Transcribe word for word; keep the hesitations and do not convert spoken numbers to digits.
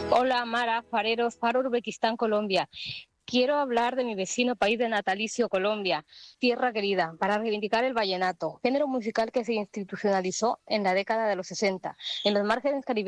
Hola Mara, Fareros, Faro, Uzbekistán, Colombia. Quiero hablar de mi vecino país de natalicio, Colombia, tierra querida, para reivindicar el vallenato, género musical que se institucionalizó en la década de los sesenta, en los márgenes caribeños